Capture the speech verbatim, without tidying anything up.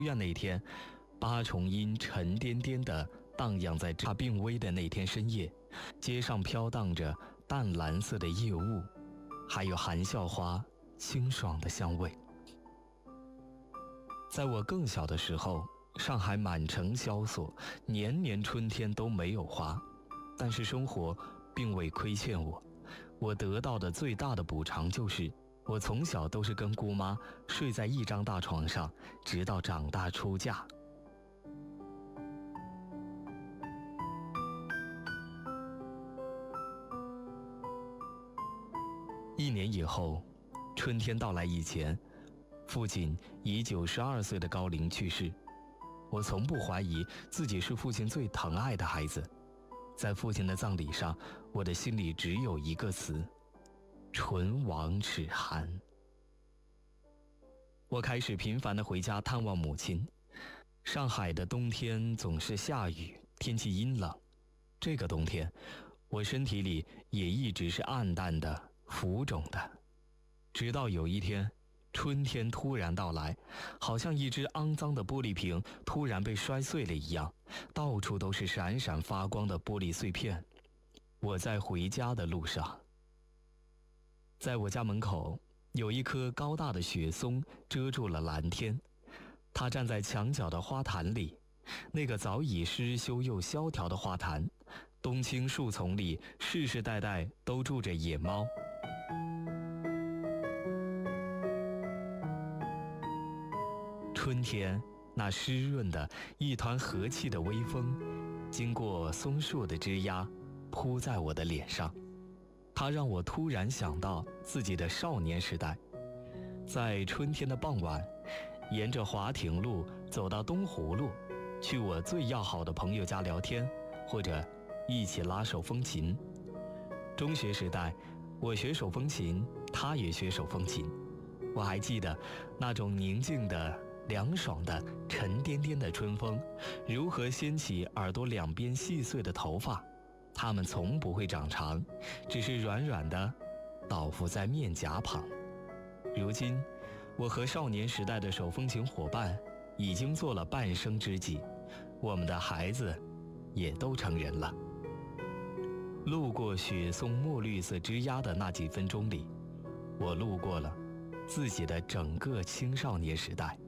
愿那天，八重阴沉甸甸地荡漾在这病危的那天深夜，街上飘荡着淡蓝色的夜雾，还有含笑花清爽的香味。在我更小的时候，上海满城萧索，年年春天都没有花，但是生活并未亏欠我。我得到的最大的补偿就是，我从小都是跟姑妈睡在一张大床上，直到长大出嫁。一年以后，春天到来以前，父亲以九十二岁的高龄去世。我从不怀疑自己是父亲最疼爱的孩子。在父亲的葬礼上，我的心里只有一个词：唇亡齿寒。我开始频繁地回家探望母亲。上海的冬天总是下雨，天气阴冷。这个冬天，我身体里也一直是暗淡的、浮肿的。直到有一天，春天突然到来，好像一只肮脏的玻璃瓶突然被摔碎了一样，到处都是闪闪发光的玻璃碎片。我在回家的路上。在我家门口，有一棵高大的雪松遮住了蓝天，它站在墙角的花坛里，那个早已失修又萧条的花坛，冬青树丛里世世代代都住着野猫。春天，那湿润的一团和气的微风，经过松树的枝桠，扑在我的脸上。它让我突然想到自己的少年时代，在春天的傍晚，沿着华亭路走到东湖路，去我最要好的朋友家聊天，或者一起拉手风琴。中学时代，我学手风琴，他也学手风琴。我还记得那种宁静的、凉爽的、沉甸甸的春风，如何掀起耳朵两边细碎的头发，它们从不会长长，只是软软的倒伏在面颊旁。如今，我和少年时代的手风琴伙伴已经做了半生知己，我们的孩子也都成人了。路过雪松墨绿色枝桠的那几分钟里，我路过了自己的整个青少年时代。